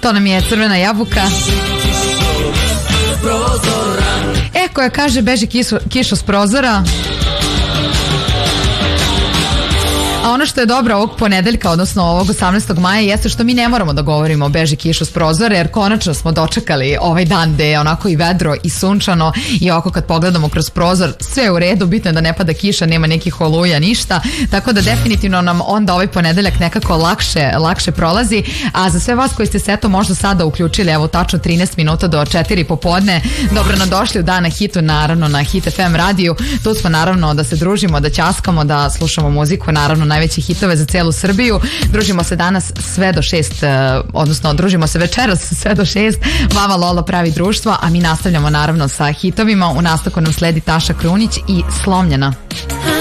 To nam je Crvena jabuka. Koja kaže beži kišo s prozora. A ono što je dobro ovog ponedeljka, odnosno ovog 18. maja, jeste što mi ne moramo da govorimo o beži kišu s prozora, jer konačno smo dočekali ovaj dan gde je onako i vedro i sunčano i ovako kad pogledamo kroz prozor, sve je u redu, bitno je da ne pada kiša, nema nekih oluja, ništa, tako da definitivno nam onda ovaj ponedeljak nekako lakše prolazi, a za sve vas koji ste se eto možda sada uključili, evo tačno 13 minuta do 4 popodne, dobro nadošli u Dan na hitu, naravno na Hit FM radiju, tu smo naravno da se družimo, da ćaskamo, da slušamo muziku, naravno najveće hitove za celu Srbiju. Družimo se danas sve do 6, odnosno družimo se večeras sve do 6. Vava Lola pravi društvo, a mi nastavljamo naravno sa hitovima. U nastavku nam sledi Taša Krunić i Slomljena.